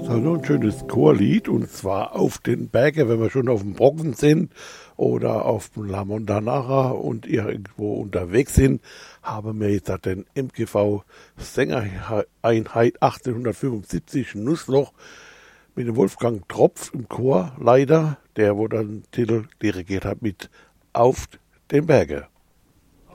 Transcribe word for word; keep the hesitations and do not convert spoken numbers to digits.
So, noch ein schönes Chorlied, und zwar auf den Bergen, wenn wir schon auf dem Brocken sind oder auf dem La Montanara und irgendwo unterwegs sind, haben wir jetzt den M G V Sängereinheit achtzehnhundertfünfundsiebzig Nussloch mit dem Wolfgang Tropf im Chor, leider, der wo dann den Titel dirigiert hat mit Auf den Bergen.